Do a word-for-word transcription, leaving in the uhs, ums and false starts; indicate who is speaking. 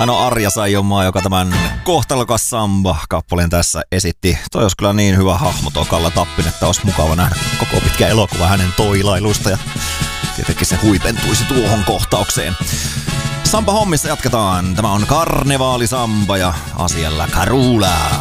Speaker 1: Hän on Arja Saijonmaa, joka tämän Kohtalokas Samba-kappaleen tässä esitti. Toi olisi kyllä niin hyvä hahmo tuo Kalla Tappinen, että olisi mukava nähdä koko pitkä elokuva hänen toilailuista. Ja tietenkin se huipentuisi tuohon kohtaukseen. Samba-hommissa jatketaan. Tämä on Karnevaalisamba ja asialla Karula.